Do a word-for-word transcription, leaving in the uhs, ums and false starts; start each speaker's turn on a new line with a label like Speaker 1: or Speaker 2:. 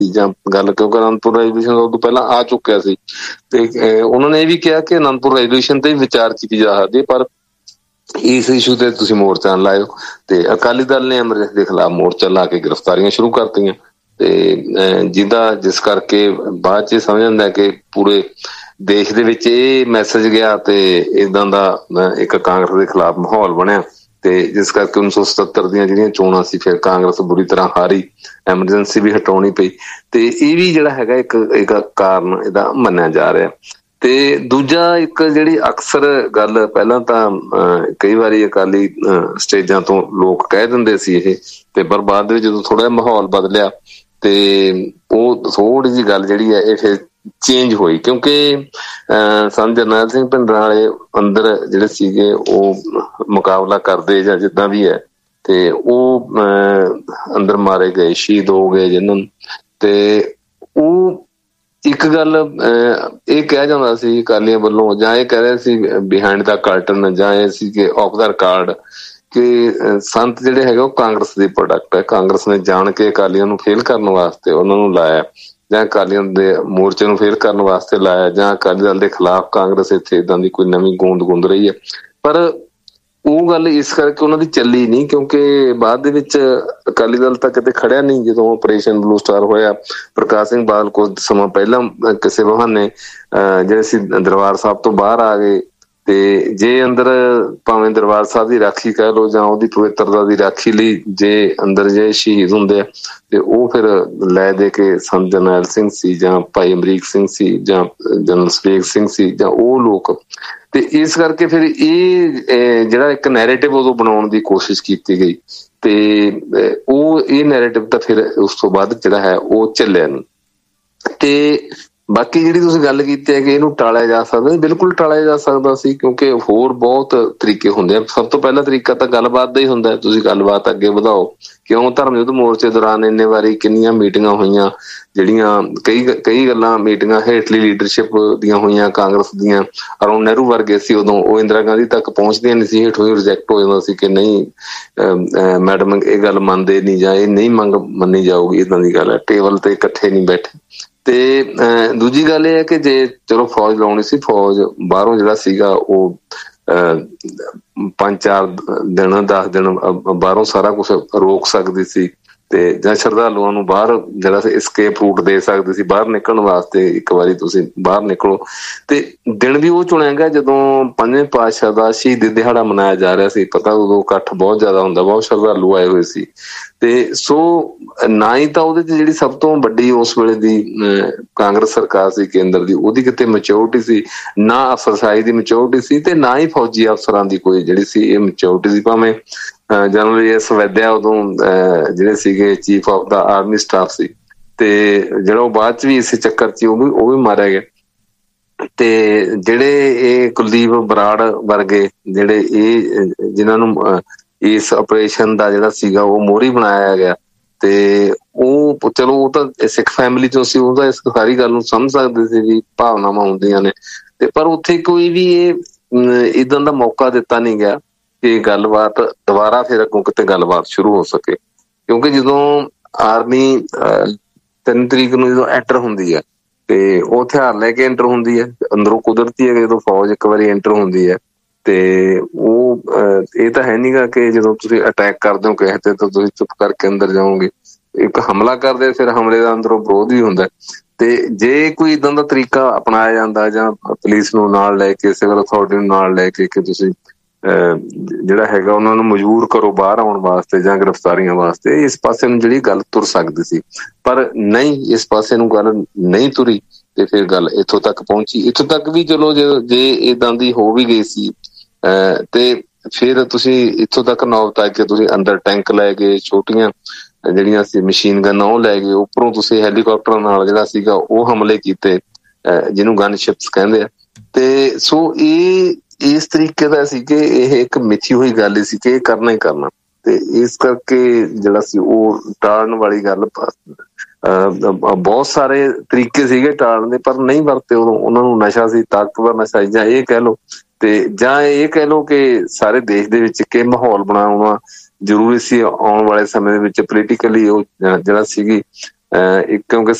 Speaker 1: ਜਾਂ ਗੱਲ, ਕਿਉਂਕਿ ਅਨੰਦਪੁਰ ਰੈਜ਼ੋਲੂਸ਼ਨ ਉਦੋਂ ਪਹਿਲਾਂ ਆ ਚੁੱਕਿਆ ਸੀ ਤੇ ਉਹਨਾਂ ਨੇ ਇਹ ਵੀ ਕਿਹਾ ਕਿ ਅਨੰਦਪੁਰ ਰੈਜ਼ੋਲੂਸ਼ਨ ਤੇ ਵਿਚਾਰ ਕੀਤੀ ਜਾ ਸਕਦੀ ਹੈ, ਪਰ ਇਸ ਇਸ਼ੂ ਤੇ ਤੁਸੀਂ ਮੋਰਚਾ ਨਾ ਲਾਇਓ। ਤੇ ਅਕਾਲੀ ਦਲ ਨੇ ਅਮਰਿੰਦਰ ਦੇ ਖਿਲਾਫ ਮੋਰਚਾ ਲਾ ਕੇ ਗ੍ਰਿਫਤਾਰੀਆਂ ਸ਼ੁਰੂ ਕਰਤੀਆਂ ਤੇ ਜਿਹਦਾ ਜਿਸ ਕਰਕੇ ਬਾਅਦ ਚ ਸਮਝ ਆਉਂਦਾ ਕਿ ਪੂਰੇ ਦੇਸ਼ ਦੇ ਵਿੱਚ ਇਹ ਮੈਸੇਜ ਗਿਆ ਤੇ ਏਦਾਂ ਦਾ ਇੱਕ ਕਾਂਗਰਸ ਦੇ ਖਿਲਾਫ ਮਾਹੌਲ ਬਣਿਆ ਤੇ ਜਿਸ ਕਰਕੇ ਉੱਨੀ ਸੌ ਸਤੱਤਰ ਦੀਆਂ ਜਿਹੜੀਆਂ ਚੋਣਾਂ ਸੀ ਫਿਰ ਕਾਂਗਰਸ ਬੁਰੀ ਤਰ੍ਹਾਂ ਹਾਰੀ, ਐਮਰਜੈਂਸੀ ਵੀ ਹਟਾਉਣੀ ਪਈ ਤੇ ਇਹ ਵੀ ਜਿਹੜਾ ਹੈਗਾ ਇੱਕ ਇੱਕ ਕਾਰਨ ਇਹਦਾ ਮੰਨਿਆ ਜਾ ਰਿਹਾ। ਤੇ ਦੂਜਾ ਇੱਕ ਜਿਹੜੀ ਅਕਸਰ ਗੱਲ ਪਹਿਲਾਂ ਤਾਂ ਕਈ ਵਾਰੀ ਅਕਾਲੀ ਸਟੇਜਾਂ ਤੋਂ ਲੋਕ ਕਹਿ ਦਿੰਦੇ ਸੀ ਇਹ, ਤੇ ਪਰ ਬਾਅਦ ਦੇ ਵਿੱਚ ਜਦੋਂ ਥੋੜਾ ਜਿਹਾ ਮਾਹੌਲ ਬਦਲਿਆ ਤੇ ਉਹ ਥੋੜੀ ਜਿਹੀ ਗੱਲ ਜਿਹੜੀ ਹੈ ਇਹ ਫਿਰ ਚੇਂਜ ਹੋਈ, ਕਿਉਂਕਿ ਅਹ ਸੰਤ ਜਰਨੈਲ ਸਿੰਘ ਭਿੰਡਰਾਂ ਵਾਲੇ ਅੰਦਰ ਜਿਹੜੇ ਸੀਗੇ ਉਹ ਮੁਕਾਬਲਾ ਕਰਦੇ ਜਾਂ ਜਿੱਦਾਂ ਵੀ ਹੈ ਤੇ ਉਹ ਅਹ ਅੰਦਰ ਮਾਰੇ ਗਏ, ਸ਼ਹੀਦ ਹੋ ਗਏ ਜਿਹਨਾਂ ਨੂੰ। ਤੇ ਉਹ ਇੱਕ ਗੱਲ ਇਹ ਕਿਹਾ ਜਾਂਦਾ ਸੀ ਅਕਾਲੀਆਂ ਵੱਲੋਂ, ਜਾਂ ਇਹ ਕਹਿ ਰਹੇ ਸੀ ਬਿਹਾਈਂਡ ਦਾ ਕਰਟਨ, ਜਾਂ ਇਹ ਸੀ ਕਿ ਆਫ ਦਾ ਰਿਕਾਰਡ, ਕਿ ਸੰਤ ਜਿਹੜੇ ਹੈਗੇ ਉਹ ਕਾਂਗਰਸ ਦੇ ਪ੍ਰੋਡਕਟ ਹੈ, ਕਾਂਗਰਸ ਨੇ ਜਾਣ ਕੇ ਅਕਾਲੀਆਂ ਨੂੰ ਫੇਲ ਕਰਨ ਵਾਸਤੇ ਉਹਨਾਂ ਨੂੰ ਲਾਇਆ, ਜਾਂ ਅਕਾਲੀਆਂ ਦੇ ਮੋਰਚੇ ਨੂੰ ਫੇਲ ਕਰਨ ਵਾਸਤੇ ਲਾਇਆ, ਜਾਂ ਅਕਾਲੀ ਦਲ ਦੇ ਖਿਲਾਫ ਕਾਂਗਰਸ ਇੱਥੇ ਏਦਾਂ ਦੀ ਕੋਈ ਨਵੀਂ ਗੂੰਦ ਗੁੰਦ ਰਹੀ ਹੈ। ਪਰ ਉਹ ਗੱਲ ਇਸ ਕਰਕੇ ਉਹਨਾਂ ਦੀ ਚੱਲੀ ਨਹੀਂ, ਕਿਉਂਕਿ ਬਾਅਦ ਦੇ ਵਿੱਚ ਅਕਾਲੀ ਦਲ ਤਾਂ ਕਿਤੇ ਖੜਿਆ ਨਹੀਂ। ਜਦੋਂ ਆਪਰੇਸ਼ਨ ਬਲੂ ਸਟਾਰ ਹੋਇਆ, ਪ੍ਰਕਾਸ਼ ਸਿੰਘ ਬਾਦਲ ਕੁਝ ਸਮਾਂ ਪਹਿਲਾਂ ਕਿਸੇ ਬਹਾਨੇ ਅਹ ਜਿਹੜੇ ਸੀ ਦਰਬਾਰ ਸਾਹਿਬ ਤੋਂ ਬਾਹਰ ਆ ਗਏ, ਤੇ ਜੇ ਅੰਦਰ ਭਾਵੇਂ ਦਰਬਾਰ ਸਾਹਿਬ ਦੀ ਰਾਖੀ ਕਹਿ ਲਓ ਜਾਂ ਉਹਦੀ ਪਵਿੱਤਰਤਾ ਦੀ ਰਾਖੀ ਲਈ ਜੇ ਅੰਦਰ ਜੇ ਸ਼ਹੀਦ ਹੁੰਦੇ ਆ ਤੇ ਉਹ ਫਿਰ ਲੈ ਦੇ ਕੇ ਸੰਤ ਜਰਨੈਲ ਸਿੰਘ ਸੀ ਜਾਂ ਭਾਈ ਅਮਰੀਕ ਸਿੰਘ ਸੀ ਜਾਂ ਜਨਰਲ ਸਵੇਗ ਸਿੰਘ ਸੀ ਜਾਂ ਉਹ ਲੋਕ, ਤੇ ਇਸ ਕਰਕੇ ਫਿਰ ਇਹ ਜਿਹੜਾ ਇੱਕ ਨੈਰੇਟਿਵ ਉਦੋਂ ਬਣਾਉਣ ਦੀ ਕੋਸ਼ਿਸ਼ ਕੀਤੀ ਗਈ ਤੇ ਉਹ ਇਹ ਨੈਰੇਟਿਵ ਤਾਂ ਫਿਰ ਉਸ ਤੋਂ ਬਾਅਦ ਜਿਹੜਾ ਹੈ ਉਹ ਚੱਲਿਆ ਨਹੀਂ। ਤੇ ਬਾਕੀ ਜਿਹੜੀ ਤੁਸੀਂ ਗੱਲ ਕੀਤੀ ਹੈ ਕਿ ਇਹਨੂੰ ਟਾਲਿਆ ਜਾ ਸਕਦਾ, ਬਿਲਕੁਲ ਟਾਲਿਆ ਜਾ ਸਕਦਾ ਸੀ, ਕਿਉਂਕਿ ਹੋਰ ਬਹੁਤ ਤਰੀਕੇ ਹੁੰਦੇ ਆ। ਸਭ ਤੋਂ ਪਹਿਲਾ ਤਰੀਕਾ ਤਾਂ ਗੱਲਬਾਤ ਦਾ ਹੀ ਹੁੰਦਾ, ਤੁਸੀਂ ਗੱਲਬਾਤ ਅੱਗੇ ਵਧਾਓ। ਕਿਉਂ ਧਰਮ ਯੁੱਧ ਮੋਰਚੇ ਦੌਰਾਨ ਇੰਨੇ ਵਾਰੀ ਕਿੰਨੀਆਂ ਮੀਟਿੰਗਾਂ ਹੋਈਆਂ, ਜਿਹੜੀਆਂ ਕਈ ਕਈ ਗੱਲਾਂ ਮੀਟਿੰਗਾਂ ਹੇਠਲੀ ਲੀਡਰਸ਼ਿਪ ਦੀਆਂ ਹੋਈਆਂ ਕਾਂਗਰਸ ਦੀਆਂ। ਅਰੁਣ ਨਹਿਰੂ ਵਰਗੇ ਸੀ ਉਦੋਂ, ਉਹ ਇੰਦਰਾ ਗਾਂਧੀ ਤੱਕ ਪਹੁੰਚਦੀਆਂ ਨਹੀਂ ਸੀ, ਹੇਠੋਂ ਹੀ ਰਿਜੈਕਟ ਹੋ ਜਾਂਦਾ ਸੀ ਕਿ ਨਹੀਂ ਮੈਡਮ ਇਹ ਗੱਲ ਮੰਨਦੇ ਨਹੀਂ ਜਾਂ ਇਹ ਨਹੀਂ ਮੰਗ ਮੰਨੀ ਜਾਊਗੀ, ਏਦਾਂ ਦੀ ਗੱਲ ਹੈ। ਟੇਬਲ ਤੇ ਇਕੱਠੇ ਨਹੀਂ ਬੈਠੇ। ਤੇ ਅਹ ਦੂਜੀ ਗੱਲ ਇਹ ਹੈ ਕਿ ਜੇ ਚਲੋ ਫੌਜ ਲਾਉਣੀ ਸੀ, ਫੌਜ ਬਾਹਰੋਂ ਜਿਹੜਾ ਸੀਗਾ ਉਹ ਅਹ ਪੰਜ ਚਾਰ ਦਿਨ ਦਸ ਦਿਨ ਬਾਹਰੋਂ ਸਾਰਾ ਕੁਛ ਰੋਕ ਸਕਦੀ ਸੀ ਤੇ ਜਾਂ ਸ਼ਰਧਾਲੂਆਂ ਨੂੰ ਬਾਹਰ ਜਿਹੜਾ ਸੀ escape route ਦੇ ਸਕਦੀ ਸੀ ਬਾਹਰ ਨਿਕਲਣ ਵਾਸਤੇ। ਇੱਕ ਵਾਰੀ ਤੁਸੀਂ ਬਾਹਰ ਨਿਕਲੋ, ਤੇ ਦਿਨ ਵੀ ਉਹ ਚੁਣਿਆ ਗਿਆ ਜਦੋਂ ਪੰਜਵੇਂ ਪਾਤਸ਼ਾਹ ਦਾ ਸ਼ਹੀਦੀ ਦਿਹਾੜਾ ਮਨਾਇਆ ਜਾ ਰਿਹਾ ਸੀ। ਪਤਾ ਉਦੋਂ ਇਕੱਠ ਬਹੁਤ ਜ਼ਿਆਦਾ ਹੁੰਦਾ, ਬਹੁਤ ਸ਼ਰਧਾਲੂ ਆਏ ਹੋਏ ਸੀ। ਤੇ ਸੋ ਨਾ ਹੀ ਤਾਂ ਉਹਦੇ ਚ ਜਿਹੜੀ ਸਭ ਤੋਂ ਵੱਡੀ ਉਸ ਵੇਲੇ ਦੀ ਕਾਂਗਰਸ ਸਰਕਾਰ ਸੀ ਕੇਂਦਰ ਦੀ, ਉਹਦੀ ਕਿਤੇ ਮੈਚੋਰਿਟੀ ਸੀ, ਨਾ ਅਫਸਰਸ਼ਾਹੀ ਦੀ ਮੈਚੋਰਿਟੀ ਸੀ, ਤੇ ਨਾ ਹੀ ਫੌਜੀ ਅਫਸਰਾਂ ਦੀ ਕੋਈ ਜਿਹੜੀ ਸੀ ਇਹ ਮੈਚੋਰਿਟੀ ਸੀ। ਭਾਵੇਂ ਜਨਰਲ ਐਸ ਵੈਦਿਆ ਉਦੋਂ ਜਿਹੜੇ ਸੀਗੇ chief of the army staff ਸੀ, ਤੇ ਜਿਹੜਾ ਉਹ ਬਾਅਦ ਚ ਵੀ ਇਸੇ ਚੱਕਰ ਚ ਉਹ ਵੀ ਉਹ ਵੀ ਮਾਰਿਆ ਗਿਆ। ਤੇ ਜਿਹੜੇ ਇਹ ਕੁਲਦੀਪ ਬਰਾੜ ਵਰਗੇ ਜਿਹੜੇ ਇਹ ਜਿਨ੍ਹਾਂ ਨੂੰ ਇਸ ਆਪਰੇਸ਼ਨ ਦਾ ਜਿਹੜਾ ਸੀਗਾ ਉਹ ਮੋਹਰੀ ਬਣਾਇਆ ਗਿਆ, ਤੇ ਉਹ ਚਲੋ ਉਹ ਤਾਂ ਸਿੱਖ ਫੈਮਿਲੀ ਚੋਂ ਸੀ, ਉਹ ਤਾਂ ਇਸ ਸਾਰੀ ਗੱਲ ਨੂੰ ਸਮਝ ਸਕਦੇ ਸੀ ਵੀ ਭਾਵਨਾਵਾਂ ਹੁੰਦੀਆਂ ਨੇ। ਤੇ ਪਰ ਉੱਥੇ ਕੋਈ ਵੀ ਇਹ ਏਦਾਂ ਦਾ ਮੌਕਾ ਦਿੱਤਾ ਨਹੀਂ ਗਿਆ ਕਿ ਗੱਲਬਾਤ ਦੁਬਾਰਾ ਫਿਰ ਅੱਗੋਂ ਕਿਤੇ ਗੱਲਬਾਤ ਸ਼ੁਰੂ ਹੋ ਸਕੇ। ਕਿਉਂਕਿ ਜਦੋਂ ਆਰਮੀ ਤਿੰਨ ਤਰੀਕ ਨੂੰ ਜਦੋਂ ਐਂਟਰ ਹੁੰਦੀ ਹੈ ਤੇ ਉਹ ਹਥਿਆਰ ਲੈ ਕੇ ਐਂਟਰ ਹੁੰਦੀ ਹੈ, ਅੰਦਰੋਂ ਕੁਦਰਤੀ ਹੈ ਜਦੋਂ ਫੌਜ ਇੱਕ ਵਾਰੀ ਐਂਟਰ ਹੁੰਦੀ ਹੈ ਤੇ ਉਹ ਇਹ ਤਾਂ ਹੈ ਨੀ ਗਾ ਕਿ ਜਦੋਂ ਤੁਸੀਂ ਅਟੈਕ ਕਰਦੇ ਹੋ ਕਿਸੇ ਤੇ ਤਾਂ ਤੁਸੀਂ ਚੁੱਪ ਕਰਕੇ ਅੰਦਰ ਜਾਓਗੇ। ਇੱਕ ਹਮਲਾ ਕਰਦੇ ਫਿਰ ਹਮਲੇ ਦਾ ਅੰਦਰੋਂ ਵਿਰੋਧ ਵੀ ਹੁੰਦਾ। ਤੇ ਜੇ ਕੋਈ ਏਦਾਂ ਦਾ ਤਰੀਕਾ ਅਪਣਾਇਆ ਜਾਂਦਾ ਜਾਂ ਪੁਲਿਸ ਨੂੰ ਨਾਲ ਲੈ ਕੇ, ਸਿਵਲ ਅਥਾਰਟੀ ਨੂੰ ਨਾਲ ਲੈ ਕੇ ਕਿ ਤੁਸੀਂ ਅਹ ਜਿਹੜਾ ਹੈਗਾ ਉਹਨਾਂ ਨੂੰ ਮਜਬੂਰ ਕਰੋ ਬਾਹਰ ਆਉਣ ਵਾਸਤੇ ਜਾਂ ਗ੍ਰਿਫਤਾਰੀਆਂ ਵਾਸਤੇ, ਇਸ ਪਾਸੇ ਨੂੰ ਜਿਹੜੀ ਗੱਲ ਤੁਰ ਸਕਦੀ ਸੀ। ਪਰ ਨਹੀਂ, ਇਸ ਪਾਸੇ ਨੂੰ ਗੱਲ ਨਹੀਂ ਤੁਰੀ ਤੇ ਫਿਰ ਗੱਲ ਇੱਥੋਂ ਤੱਕ ਪਹੁੰਚੀ। ਇੱਥੋਂ ਤੱਕ ਵੀ ਚਲੋ ਜੇ ਜੇ ਏਦਾਂ ਦੀ ਹੋ ਵੀ ਗਈ ਸੀ ਅਹ ਤੇ ਫਿਰ ਤੁਸੀਂ ਇੱਥੋਂ ਤੱਕ ਨੌਬਤ ਆ ਕੇ ਤੁਸੀਂ ਅੰਦਰ ਟੈਂਕ ਲੈ ਗਏ, ਛੋਟੀਆਂ ਜਿਹੜੀਆਂ ਸੀ ਮਸ਼ੀਨ ਗੰਨਾਂ ਉਹ ਲੈ ਗਏ, ਉੱਪਰੋਂ ਤੁਸੀਂ ਹੈਲੀਕਾਪਟਰਾਂ ਨਾਲ ਜਿਹੜਾ ਸੀਗਾ ਉਹ ਹਮਲੇ ਕੀਤੇ, ਜਿਹਨੂੰ ਗਨ ਸ਼ਿਪਸ ਕਹਿੰਦੇ ਆ। ਤੇ ਸੋ ਇਹ ਇਸ ਤਰੀਕੇ ਦਾ ਸੀ ਕਿ ਇਹ ਇੱਕ ਮਿਥੀ ਹੋਈ ਗੱਲ ਸੀ ਕਿ ਇਹ ਕਰਨਾ ਹੀ ਕਰਨਾ, ਤੇ ਇਸ ਕਰਕੇ ਜਿਹੜਾ ਸੀ ਉਹ ਟਾਲਣ ਵਾਲੀ ਗੱਲ ਬਹੁਤ ਸਾਰੇ ਤਰੀਕੇ ਸੀਗੇ ਟਾਲਣ ਦੇ, ਪਰ ਨਹੀਂ ਵਰਤੇ ਉਦੋਂ। ਉਹਨਾਂ ਨੂੰ ਨਸ਼ਾ ਸੀ, ਤਾਕਤਵਰ ਨਸ਼ਾ ਜਾਂ ਇਹ ਕਹਿ ਲਓ, ਤੇ ਜਾਂ ਇਹ ਕਹਿ ਲਓ ਕਿ ਸਾਰੇ ਦੇਸ਼ ਦੇ ਵਿੱਚ ਕਿ ਮਾਹੌਲ ਬਣਾਉਣਾ ਜ਼ਰੂਰੀ ਸੀ ਆਉਣ ਵਾਲੇ ਸਮੇਂ ਦੇ ਵਿੱਚ ਪੋਲੀਟੀਕਲੀ ਉਹ ਜਿਹੜਾ ਸੀਗੀ ਇੱਕ ਕਿਉਂਕਿ